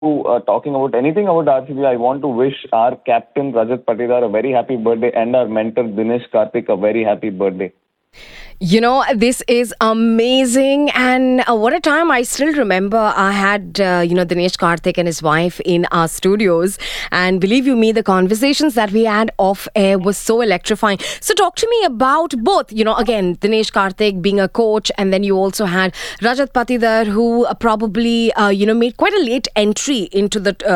talking about anything about RCB, I want to wish our captain Rajat Patidar a very happy birthday and our mentor Dinesh Karthik a very happy birthday. This is amazing. And what a time. I still remember I had, Dinesh Karthik and his wife in our studios. And believe you me, the conversations that we had off air was so electrifying. So talk to me about both, again, Dinesh Karthik being a coach. And then you also had Rajat Patidar, who probably, made quite a late entry into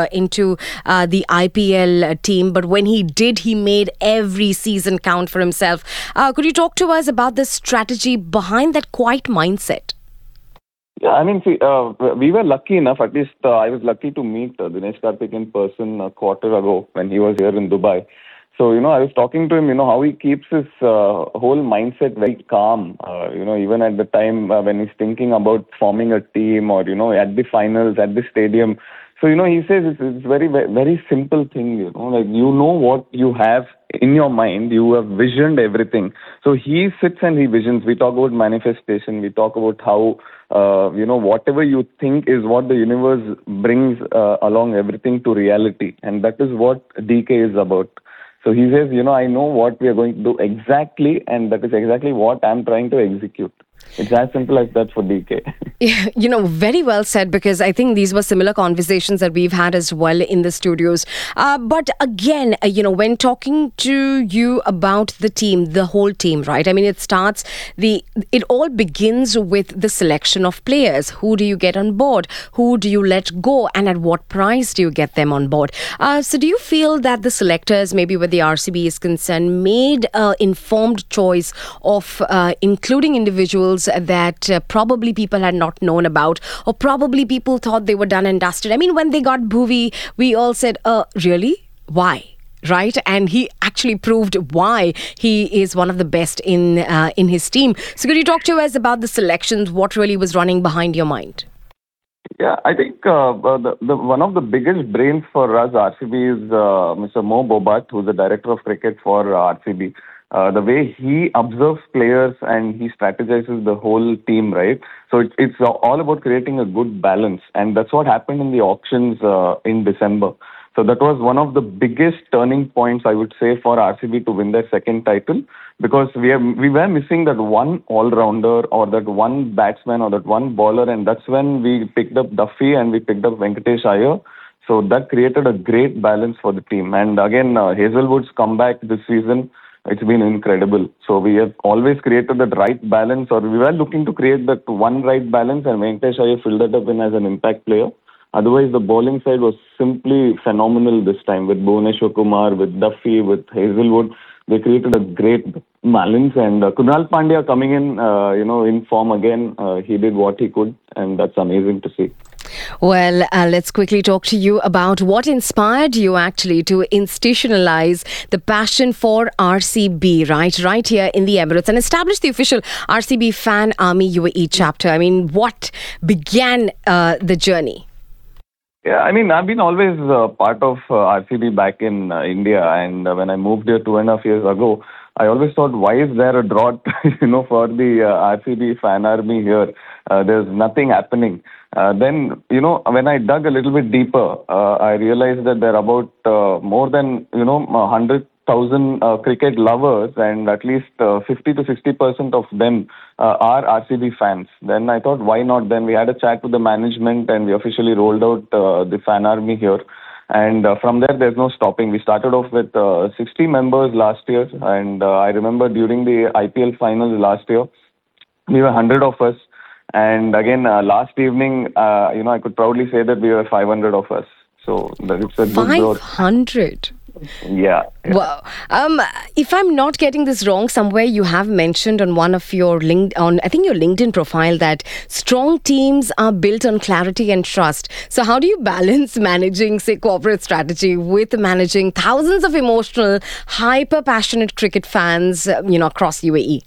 the IPL team. But when he did, he made every season count for himself. Could you talk to us about the strategy behind that quiet mindset? Yeah, I mean, see, we were lucky enough, at least I was lucky to meet Dinesh Karthik in person a quarter ago when he was here in Dubai. So, I was talking to him, how he keeps his whole mindset very calm, even at the time when he's thinking about forming a team or, at the finals, at the stadium. So, he says it's very, very simple thing, like what you have in your mind, you have visioned everything. So he sits and he visions. We talk about manifestation. We talk about how, whatever you think is what the universe brings along everything to reality. And that is what DK is about. So he says, I know what we are going to do exactly, and that is exactly what I'm trying to execute. It's as simple as that for DK. Yeah, very well said, because I think these were similar conversations that we've had as well in the studios. But again, when talking to you about the team, the whole team, right? I mean, it all begins with the selection of players. Who do you get on board? Who do you let go? And at what price do you get them on board? So do you feel that the selectors, maybe where the RCB is concerned, made an informed choice of including individuals that probably people had not known about, or probably people thought they were done and dusted? I mean, when they got Bhuvi, we all said, really? Why? Right? And he actually proved why he is one of the best in his team. So could you talk to us about the selections? What really was running behind your mind? Yeah, I think the one of the biggest brains for us RCB is Mr. Mo Bobat, who's the director of cricket for RCB. The way he observes players and he strategizes the whole team, right? So it's all about creating a good balance, and that's what happened in the auctions in December. So that was one of the biggest turning points, I would say, for RCB to win their second title, because we were missing that one all-rounder or that one batsman or that one bowler, and that's when we picked up Duffy and we picked up Venkatesh Iyer. So that created a great balance for the team. And again, Hazelwood's comeback this season, it's been incredible. So we have always created that right balance, or we were looking to create that one right balance, and Venkatesh Iyer filled that up in as an impact player. Otherwise, the bowling side was simply phenomenal this time with Bhuvneshwar Kumar, with Duffy, with Hazelwood. They created a great balance, and Kunal Pandya coming in form again. He did what he could, and that's amazing to see. Well, let's quickly talk to you about what inspired you actually to institutionalize the passion for RCB right here in the Emirates, and establish the official RCB Fan Army UAE chapter. I mean, what began the journey? Yeah, I mean, I've been always part of RCB back in India, and when I moved here 2.5 years ago, I always thought, why is there a drought, for the RCB fan army here? There's nothing happening. Then, when I dug a little bit deeper, I realized that there are about more than, 100,000 cricket lovers, and at least 50 to 60% of them are RCB fans. Then I thought, why not? Then we had a chat with the management, and we officially rolled out the fan army here. And from there, there's no stopping. We started off with 60 members last year, and I remember during the IPL finals last year, we were 100 of us. And again, last evening, I could proudly say that we were 500 of us. So it's a good growth. 500? Yeah. Wow. If I'm not getting this wrong, somewhere you have mentioned on one of your I think your LinkedIn profile, that strong teams are built on clarity and trust. So how do you balance managing, say, corporate strategy with managing thousands of emotional, hyper passionate cricket fans, across UAE?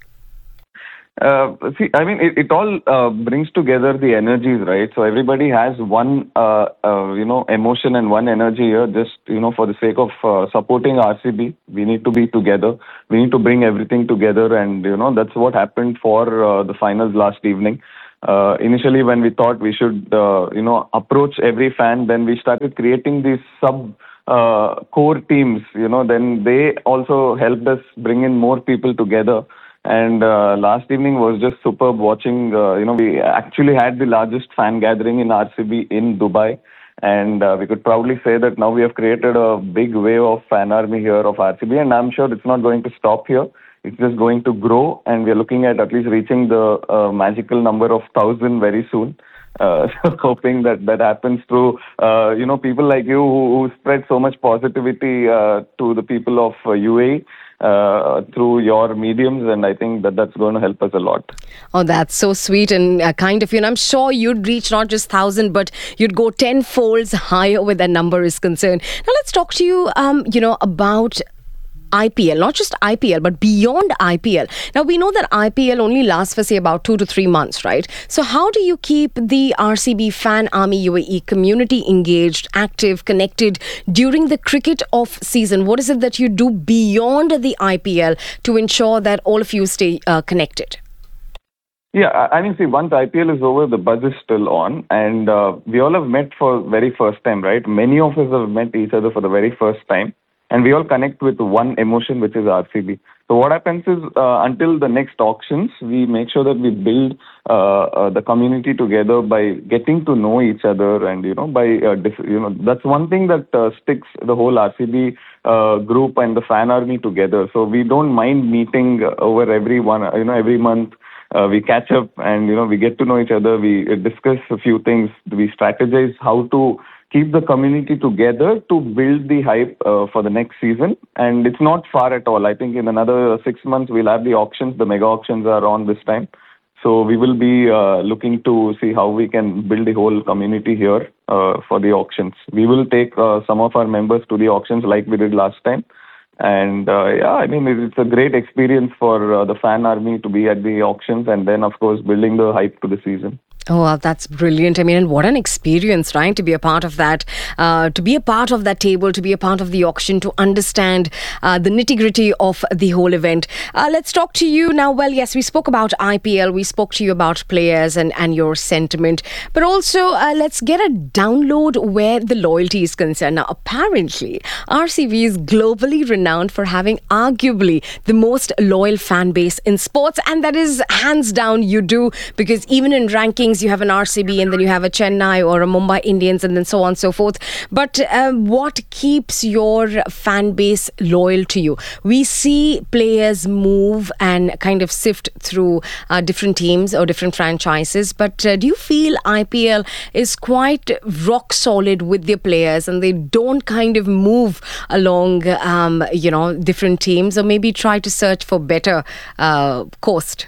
See, I mean, it all brings together the energies, right? So everybody has one, emotion and one energy here. Just, for the sake of supporting RCB, we need to be together. We need to bring everything together, and that's what happened for the finals last evening. Initially, when we thought we should, approach every fan, then we started creating these sub core teams. Then they also helped us bring in more people together. And last evening was just superb watching. We actually had the largest fan gathering in RCB in Dubai. And we could proudly say that now we have created a big wave of fan army here of RCB. And I'm sure it's not going to stop here. It's just going to grow. And we're looking at least reaching the magical number of 1,000 very soon. So hoping that that happens through, people like you who spread so much positivity to the people of UAE through your mediums, and I think that that's going to help us a lot. Oh, that's so sweet and kind of you. And I'm sure you'd reach not just 1,000, but you'd go 10 folds higher where that number is concerned. Now, let's talk to you, about IPL, not just IPL, but beyond IPL. Now, we know that IPL only lasts for, say, about 2 to 3 months, right? So how do you keep the RCB Fan Army UAE community engaged, active, connected during the cricket off season? What is it that you do beyond the IPL to ensure that all of you stay connected? Yeah, I mean, see, once IPL is over, the buzz is still on, and we all have met for very first time, right? Many of us have met each other for the very first time, and we all connect with one emotion, which is RCB. So what happens is, until the next auctions, we make sure that we build the community together by getting to know each other, and that's one thing that sticks the whole RCB group and the fan army together. So we don't mind meeting over every month. We catch up and we get to know each other. We discuss a few things. We strategize how to keep the community together to build the hype for the next season. And it's not far at all. I think in another 6 months we'll have the auctions. The mega auctions are on this time. So we will be looking to see how we can build the whole community here for the auctions. We will take some of our members to the auctions like we did last time. And I mean, it's a great experience for the fan army to be at the auctions, and then, of course, building the hype to the season. Oh, wow, that's brilliant. I mean, and what an experience, right? To be a part of that, to be a part of that table, to be a part of the auction, to understand the nitty-gritty of the whole event. Let's talk to you now. Well, yes, we spoke about IPL. We spoke to you about players and your sentiment. But also, let's get a download where the loyalty is concerned. Now, apparently, RCB is globally renowned for having arguably the most loyal fan base in sports. And that is hands down you do, because even in rankings, you have an RCB and then you have a Chennai or a Mumbai Indians and then so on and so forth. But what keeps your fan base loyal to you? We see players move and kind of sift through different teams or different franchises. But do you feel IPL is quite rock solid with their players and they don't kind of move along, different teams, or maybe try to search for better coast?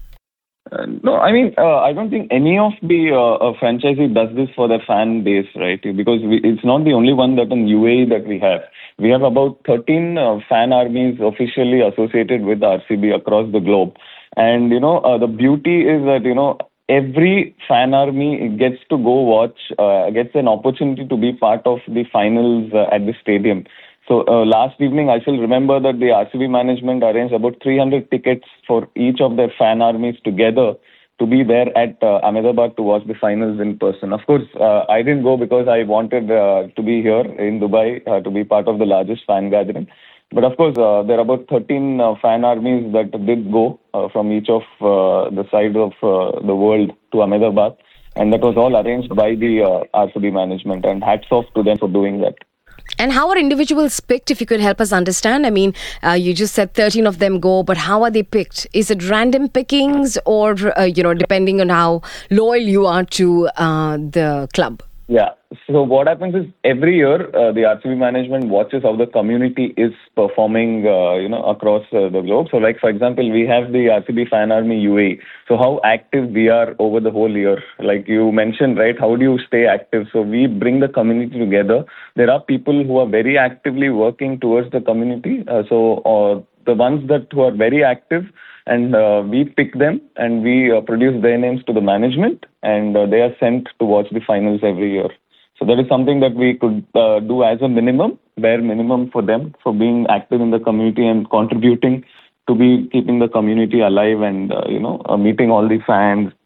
No, I mean, I don't think any of the franchisee does this for their fan base, right? Because it's not the only one that in UAE that we have. We have about 13 fan armies officially associated with RCB across the globe. And, the beauty is that, every fan army gets to go watch, gets an opportunity to be part of the finals at the stadium. So last evening, I still remember that the RCB management arranged about 300 tickets for each of their fan armies together to be there at Ahmedabad to watch the finals in person. Of course, I didn't go because I wanted to be here in Dubai to be part of the largest fan gathering. But of course, there are about 13 fan armies that did go from each of the sides of the world to Ahmedabad. And that was all arranged by the RCB management. And hats off to them for doing that. And how are individuals picked, if you could help us understand? I mean, you just said 13 of them go, but how are they picked? Is it random pickings or, depending on how loyal you are to the club? Yeah. So what happens is every year the RCB management watches how the community is performing, across the globe. So like, for example, we have the RCB Fan Army UAE. So how active we are over the whole year. Like you mentioned, right? How do you stay active? So we bring the community together. There are people who are very actively working towards the community. So the ones who are very active, and we pick them and we produce their names to the management, and they are sent to watch the finals every year. So that is something that we could do as a bare minimum for them, for being active in the community and contributing to be keeping the community alive and, meeting all the fans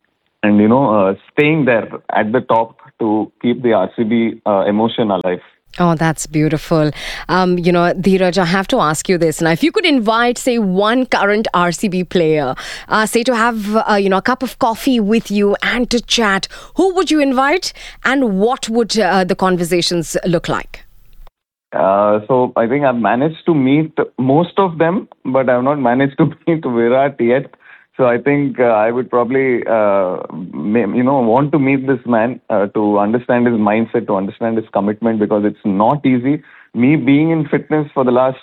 and staying there at the top to keep the RCB emotion alive. Oh, that's beautiful. Dheeraj, I have to ask you this. Now, if you could invite, say, one current RCB player, say, to have, a cup of coffee with you and to chat, who would you invite and what would the conversations look like? So I think I've managed to meet most of them, but I've not managed to meet Virat yet. So I think I would probably, want to meet this man to understand his mindset, to understand his commitment, because it's not easy. Me being in fitness for the last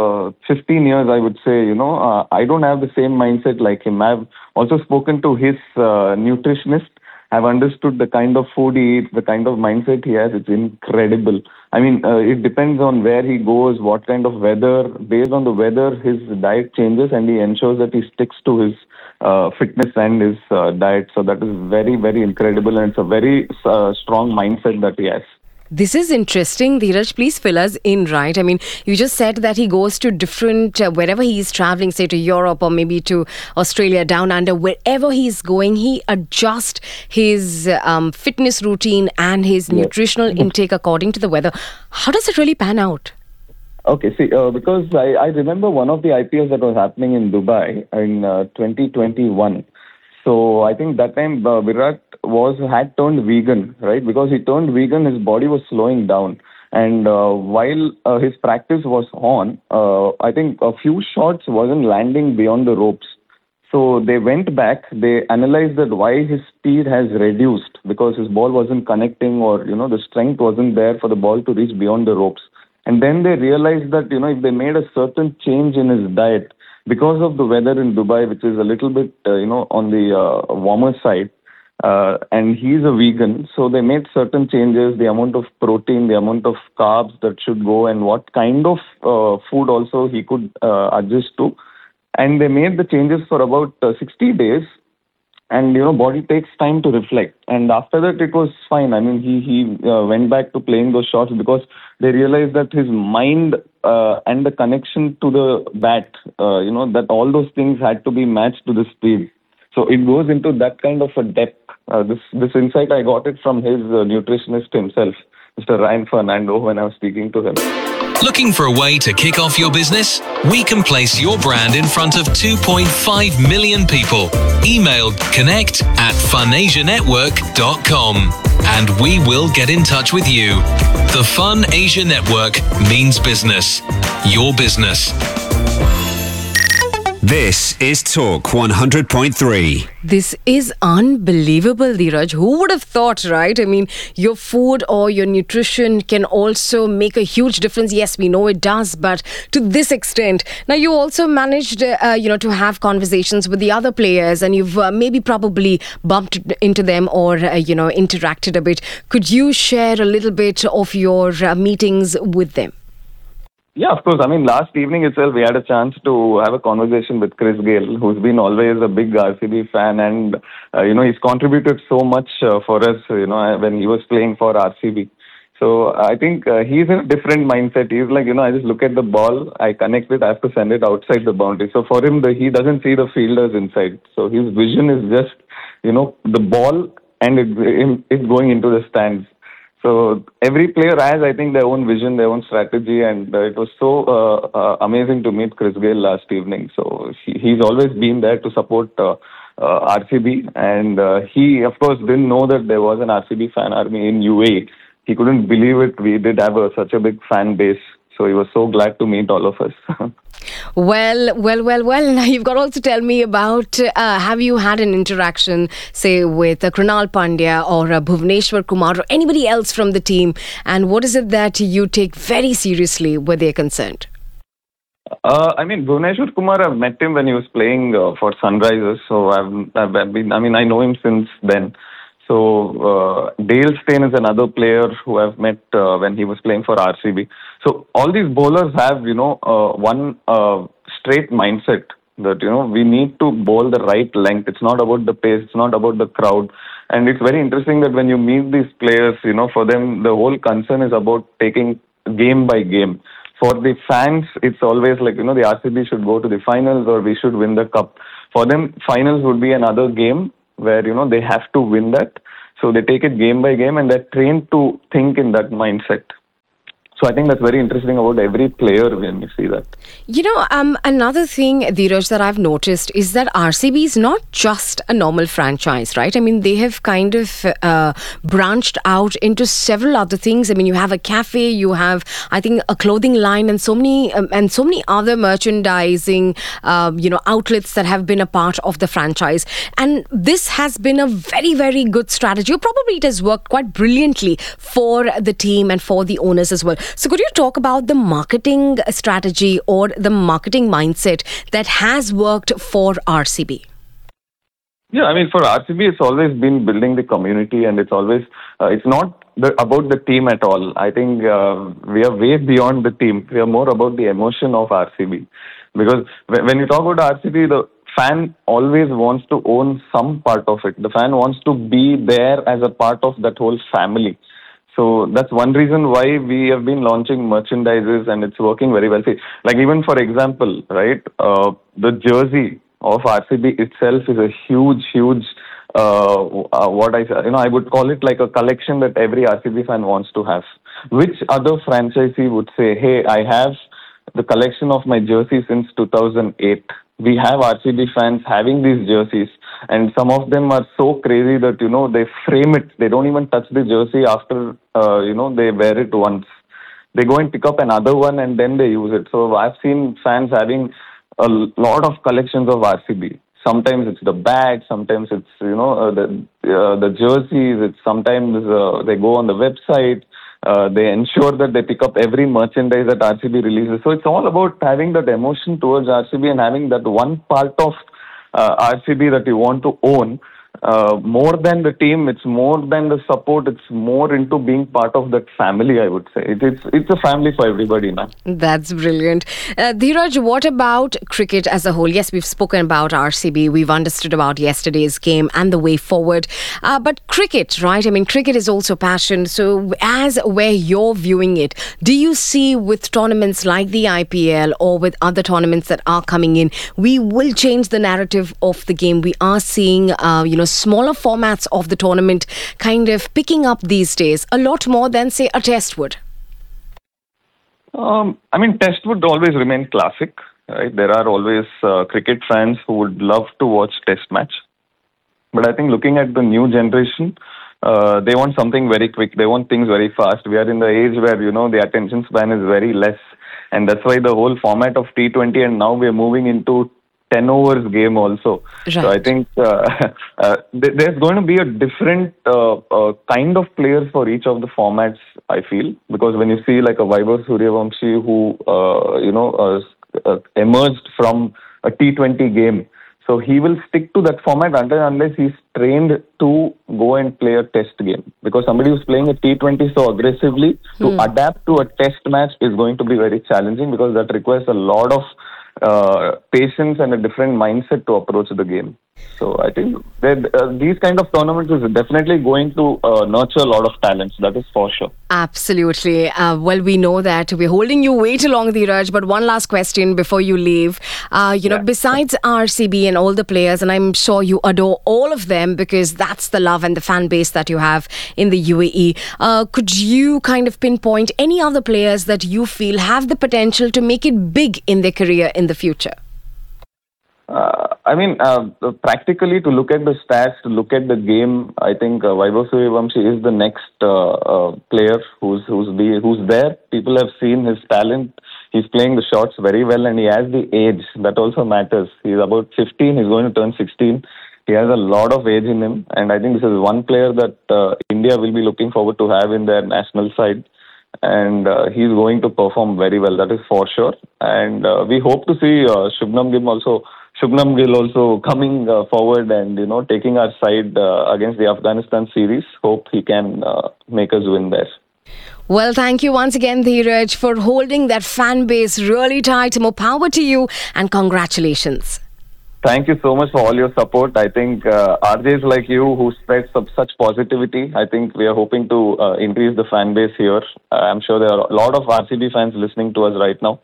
15 years, I would say, I don't have the same mindset like him. I've also spoken to his nutritionist. I've understood the kind of food he eats, the kind of mindset he has. It's incredible. I mean, it depends on where he goes, what kind of weather. Based on the weather, his diet changes, and he ensures that he sticks to his fitness and his diet. So that is very, very incredible, and it's a very strong mindset that he has. This is interesting. Dheeraj, please fill us in, right? I mean, you just said that he goes to different, wherever he is traveling, say to Europe or maybe to Australia, down under, wherever he is going, he adjusts his fitness routine and his nutritional intake according to the weather. How does it really pan out? Okay, see, because I remember one of the IPLs that was happening in Dubai in 2021. So I think that time Virat had turned vegan, right? Because he turned vegan, his body was slowing down. And while his practice was on, I think a few shots wasn't landing beyond the ropes. So they went back, they analyzed that why his speed has reduced, because his ball wasn't connecting, or, the strength wasn't there for the ball to reach beyond the ropes. And then they realized that, if they made a certain change in his diet, because of the weather in Dubai, which is a little bit, on the warmer side, and he's a vegan, so they made certain changes, the amount of protein, the amount of carbs that should go, and what kind of food also he could adjust to. And they made the changes for about 60 days. And, body takes time to reflect. And after that, it was fine. I mean, he went back to playing those shots, because they realized that his mind and the connection to the bat, that all those things had to be matched to the speed. So it goes into that kind of a depth. This insight, I got it from his nutritionist himself, Mr. Ryan Fernando, when I was speaking to him. Looking for a way to kick off your business? We can place your brand in front of 2.5 million people. Email connect@funasianetwork.com and we will get in touch with you. The Fun Asia Network means business. Your business. This is Talk 100.3. This is unbelievable, Dheeraj. Who would have thought, right? I mean, your food or your nutrition can also make a huge difference. Yes, we know it does, but to this extent. Now, you also managed, to have conversations with the other players, and you've maybe probably bumped into them or, interacted a bit. Could you share a little bit of your meetings with them? Yeah, of course. I mean, last evening itself, we had a chance to have a conversation with Chris Gayle, who's been always a big RCB fan, and he's contributed so much for us, when he was playing for RCB. So I think he's in a different mindset. He's like, I just look at the ball, I connect it, I have to send it outside the boundary. So for him, he doesn't see the fielders inside. So his vision is just, the ball, and it's going into the stands. So every player has, I think, their own vision, their own strategy, and it was so amazing to meet Chris Gayle last evening. So he's always been there to support RCB, and he, of course, didn't know that there was an RCB fan army in UAE. He couldn't believe it. We did have such a big fan base. So he was so glad to meet all of us. Well. Now you've got to also tell me about, have you had an interaction, say, with Krunal Pandya or Bhuvneshwar Kumar or anybody else from the team? And what is it that you take very seriously where they're concerned? Bhuvneshwar Kumar, I've met him when he was playing for Sunrisers. So I know him since then. So Dale Steyn is another player who I've met when he was playing for RCB. So all these bowlers have, one straight mindset that, we need to bowl the right length. It's not about the pace. It's not about the crowd. And it's very interesting that when you meet these players, for them, the whole concern is about taking game by game. For the fans, it's always like, the RCB should go to the finals or we should win the cup. For them, finals would be another game. where, they have to win that. So they take it game by game and they're trained to think in that mindset. So I think that's very interesting about every player when you see that. Another thing, Dheeraj, that I've noticed is that RCB is not just a normal franchise, right? I mean, they have kind of branched out into several other things. I mean, you have a cafe, you have, I think, a clothing line, and so many other merchandising, outlets that have been a part of the franchise. And this has been a very, very good strategy. Probably it has worked quite brilliantly for the team and for the owners as well. So could you talk about the marketing strategy or the marketing mindset that has worked for RCB? Yeah, I mean, for RCB, it's always been building the community, and it's always, it's not about the team at all. I think we are way beyond the team. We are more about the emotion of RCB. Because when you talk about RCB, the fan always wants to own some part of it. The fan wants to be there as a part of that whole family. So that's one reason why we have been launching merchandises, and it's working very well. See, like even for example, right, the jersey of RCB itself is a huge, I would call it like a collection that every RCB fan wants to have. Which other franchisee would say, hey, I have the collection of my jersey since 2008. We have RCB fans having these jerseys, and some of them are so crazy that, they frame it. They don't even touch the jersey after, they wear it once. They go and pick up another one and then they use it. So I've seen fans having a lot of collections of RCB. Sometimes it's the bag, sometimes it's, the jerseys, it's sometimes they go on the website. They ensure that they pick up every merchandise that RCB releases. So it's all about having that emotion towards RCB and having that one part of RCB that you want to own. More than the team, it's more than the support. It's more into being part of that family, I would say. It's a family for everybody now. That's brilliant. Dheeraj, what about cricket as a whole? Yes, we've spoken about RCB. We've understood about yesterday's game and the way forward. But cricket, right? I mean, cricket is also passion. So as where you're viewing it, do you see with tournaments like the IPL or with other tournaments that are coming in, we will change the narrative of the game? We are seeing, smaller formats of the tournament kind of picking up these days a lot more than, say, a test would. Test would always remain classic, right? There are always cricket fans who would love to watch test match. But I think looking at the new generation, they want something very quick. They want things very fast. We are in the age where, the attention span is very less. And that's why the whole format of T20, and now we're moving into 10 overs game also. Right. So I think there's going to be a different kind of players for each of the formats, I feel. Because when you see like a Vaibhav Sooryavanshi who, emerged from a T20 game, so he will stick to that format unless he's trained to go and play a test game. Because somebody who's playing a T20 so aggressively, to adapt to a test match is going to be very challenging, because that requires a lot of patience and a different mindset to approach the game. So I think that these kind of tournaments is definitely going to nurture a lot of talents. That is for sure. Absolutely. Well, we know that we're holding you way too long, Dheeraj. But one last question before you leave. Besides RCB and all the players, and I'm sure you adore all of them because that's the love and the fan base that you have in the UAE. Could you kind of pinpoint any other players that you feel have the potential to make it big in their career in the future? Practically, to look at the stats, to look at the game, I think Vaibhav Sooryavanshi is the next player who's there. People have seen his talent. He's playing the shots very well, and he has the age. That also matters. He's about 15. He's going to turn 16. He has a lot of age in him, and I think this is one player that India will be looking forward to have in their national side. And he's going to perform very well. That is for sure. And we hope to see Shubman Gill also coming forward and taking our side against the Afghanistan series. Hope he can make us win there. Well, thank you once again, Dheeraj, for holding that fan base really tight. More power to you and congratulations. Thank you so much for all your support. I think RJs like you who spread such positivity, I think we are hoping to increase the fan base here. I'm sure there are a lot of RCB fans listening to us right now.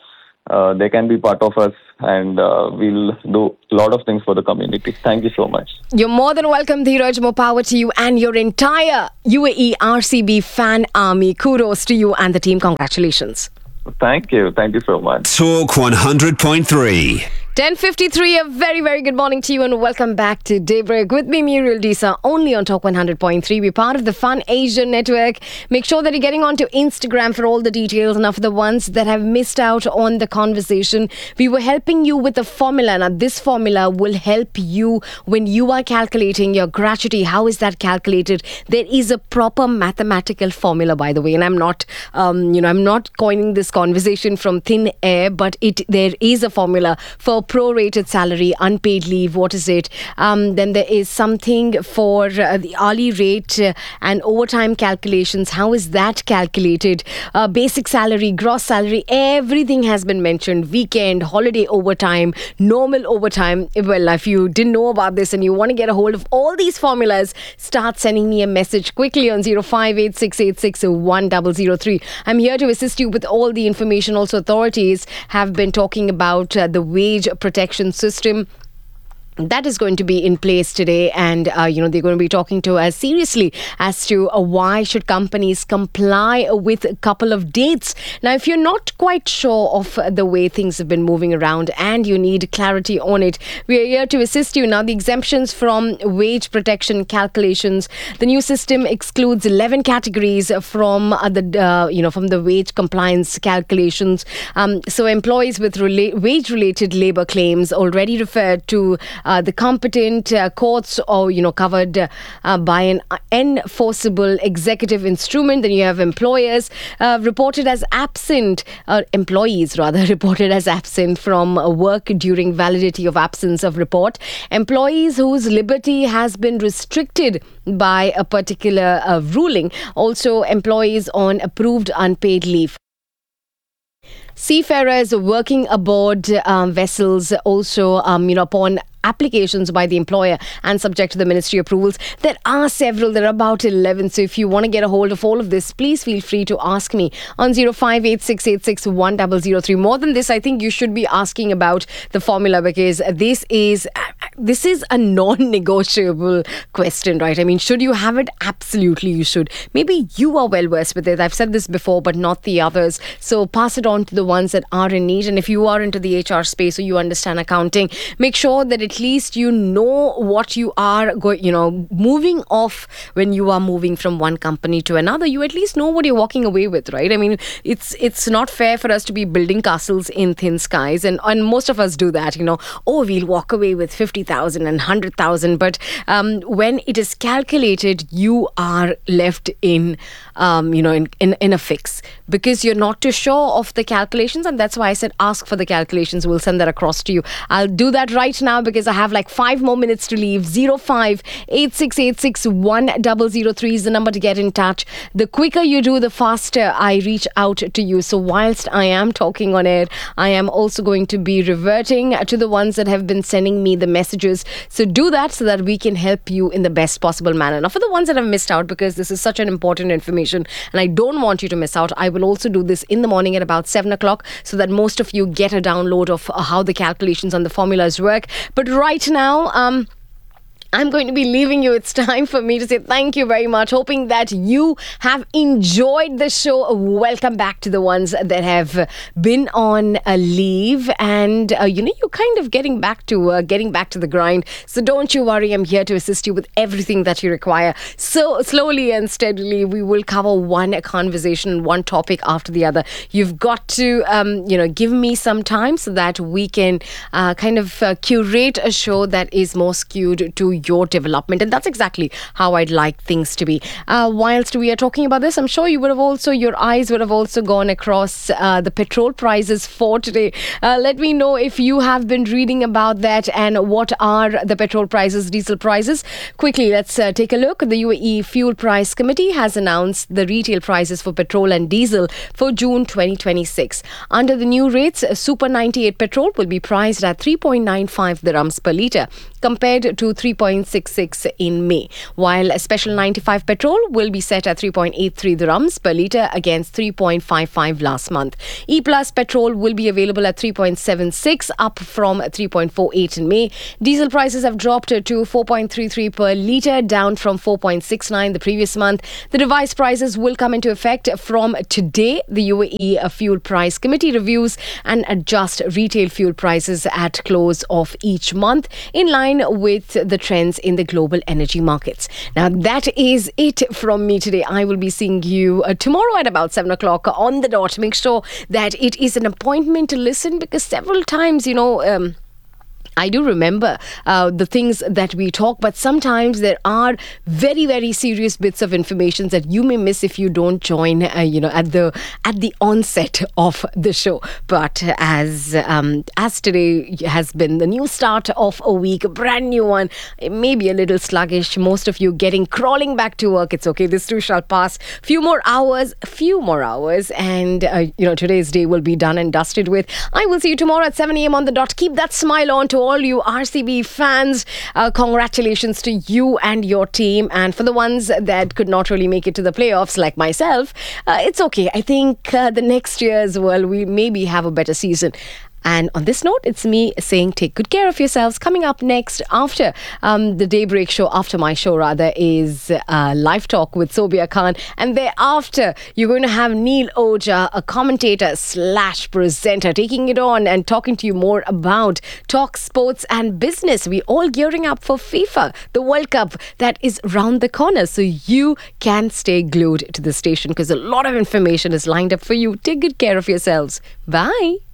they can be part of us, and we'll do a lot of things for the community. Thank you so much. You're more than welcome, Dheeraj. More power to you and your entire UAE RCB fan army. Kudos to you and the team. Congratulations. Thank you. Thank you so much. Talk 100.3. 10:53, a very, very good morning to you and welcome back to Daybreak with me, Muriel Disa, only on Talk 100.3. We're part of the Fun Asia Network. Make sure that you're getting onto Instagram for all the details. Now, for the ones that have missed out on the conversation, we were helping you with a formula. Now, this formula will help you when you are calculating your gratuity. How is that calculated? There is a proper mathematical formula, by the way, and I'm not, I'm not coining this conversation from thin air, but there is a formula for prorated salary, unpaid leave. What is it? Then there is something for the hourly rate and overtime calculations. How is that calculated? Basic salary, gross salary, everything has been mentioned. Weekend, holiday overtime, normal overtime. Well, if you didn't know about this and you want to get a hold of all these formulas, start sending me a message quickly on 0586861003. I'm here to assist you with all the information. Also, authorities have been talking about the wage protection system that is going to be in place today, and they're going to be talking to us seriously as to why should companies comply with a couple of dates. Now, if you're not quite sure of the way things have been moving around and you need clarity on it, we are here to assist you. Now, the exemptions from wage protection calculations, the new system excludes 11 categories from the wage compliance calculations. So employees with wage-related labor claims already referred to the competent courts, or covered by an enforceable executive instrument. Then you have employees reported as absent, employees rather reported as absent from work during validity of absence of report. Employees whose liberty has been restricted by a particular ruling. Also, employees on approved unpaid leave. Seafarers working aboard vessels also, upon applications by the employer and subject to the ministry approvals. There are several. There are about 11. So if you want to get a hold of all of this, please feel free to ask me on 0586861003. More than this, I think you should be asking about the formula, because this is a non-negotiable question, right? I mean, should you have it? Absolutely, you should. Maybe you are well versed with it. I've said this before, but not the others. So pass it on to the ones that are in need. And if you are into the HR space or you understand accounting, make sure that at least you know what you are moving off when you are moving from one company to another. You at least know what you're walking away with, right? I mean, it's not fair for us to be building castles in thin skies, and most of us do that. We'll walk away with 50,000 and 100,000, but when it is calculated, you are left in a fix, because you're not too sure of the calculations, and that's why I said ask for the calculations. We'll send that across to you. I'll do that right now because I have like 5 more minutes to leave. 0586861003 is the number to get in touch. The quicker you do, the faster I reach out to you. So whilst I am talking on air, I am also going to be reverting to the ones that have been sending me the messages. So do that so that we can help you in the best possible manner. Now, for the ones that have missed out, because this is such an important information and I don't want you to miss out, I will also do this in the morning at about 7 o'clock so that most of you get a download of how the calculations on the formulas work. But right now, I'm going to be leaving you. It's time for me to say thank you very much. Hoping that you have enjoyed the show. Welcome back to the ones that have been on a leave, and you're kind of getting back to the grind. So don't you worry. I'm here to assist you with everything that you require. So slowly and steadily, we will cover one conversation, one topic after the other. You've got to give me some time so that we can curate a show that is more skewed to your development, and that's exactly how I'd like things to be. Whilst we are talking about this, I'm sure your eyes would have also gone across the petrol prices for today. Let me know if you have been reading about that and what are the petrol prices, diesel prices. Quickly, let's take a look. The UAE Fuel Price Committee has announced the retail prices for petrol and diesel for June 2026. Under the new rates, Super 98 petrol will be priced at 3.95 dirhams per litre compared to 3.95 3.66 in May, while a special 95 petrol will be set at 3.83 dirhams per litre against 3.55 last month. E Plus petrol will be available at 3.76, up from 3.48 in May. Diesel prices have dropped to 4.33 per litre, down from 4.69 the previous month. The revised prices will come into effect from today. The UAE Fuel Price Committee reviews and adjust retail fuel prices at close of each month in line with the trends in the global energy markets. Now, that is it from me today. I will be seeing you tomorrow at about 7 o'clock on the dot. Make sure that it is an appointment to listen, because several times, I do remember the things that we talk, but sometimes there are very, very serious bits of information that you may miss if you don't join, at the onset of the show. But as today has been the new start of a week, a brand new one, it may be a little sluggish. Most of you crawling back to work. It's okay. This too shall pass. Few more hours, and today's day will be done and dusted with. I will see you tomorrow at 7 a.m. on the dot. Keep that smile on to all you RCB fans. Congratulations to you and your team. And for the ones that could not really make it to the playoffs, like myself, it's okay. I think the next year as well, we maybe have a better season. And on this note, it's me saying take good care of yourselves. Coming up next after the Daybreak show, after my show rather, is Live Talk with Sobia Khan. And thereafter, you're going to have Neil Oja, a commentator / presenter, taking it on and talking to you more about talk, sports and business. We're all gearing up for FIFA, the World Cup that is round the corner. So you can stay glued to the station, because a lot of information is lined up for you. Take good care of yourselves. Bye.